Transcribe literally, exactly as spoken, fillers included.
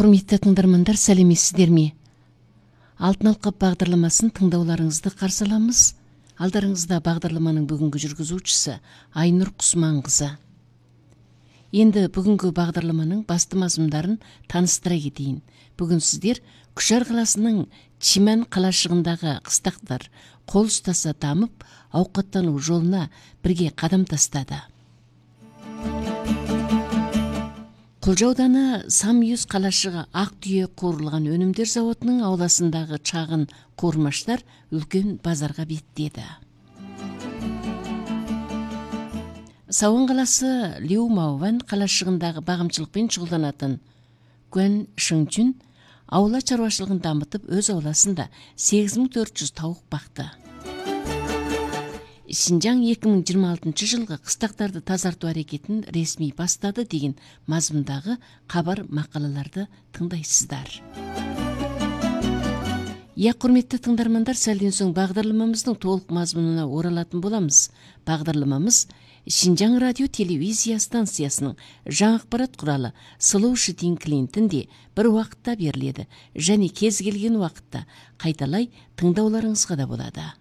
Құрметті тыңдармандар, сәлеметсіздер ме? Алтын алқап бағдарламасын тыңдауларыңызды қарсы аламыз. Алдарыңызда бағдарламаның бүгінгі жүргізушісі Айнұр Құсманқызы. Енді бүгінгі бағдарламаның басты мазмұндарын таныстыра кетейін. Бүгін сіздер Күшар қаласының Чимән қалашығындағы қыстақтар қол ұстаса дамып, ауқаттану жолына бірге қадам тастады. Құлжа ауданы Самүйіз қалашығы ақ түйе қуырылған өнімдер зауытының ауласындағы шағын қуырмаштар үлкен базарға беттеді. Сауын қаласы Лиумауван қалашығындағы бағымшылықпен шұғылданатын Гуэн Шыңчүн аула шаруашылығын дамытып, өз ауласында сегіз мың төрт жүз тауық бақты. Шинжаң екі мың жиырма алтыншы жылғы қыстақтарды тазарту әрекетін ресми бастады деген мазмұндағы хабар мақалаларды тыңдайсыздар. Иә, құрметті тыңдармандар, сәлден соң бағдарламамыздың толық мазмұнына оралатын боламыз. Бағдарламамыз Шинжаң радио телевизия станциясының жаңа ақпарат құралы Сұлу Шытин Клинтінде бір уақытта беріледі және кез келген уақытта қайталай тыңдауларыңызға да болады.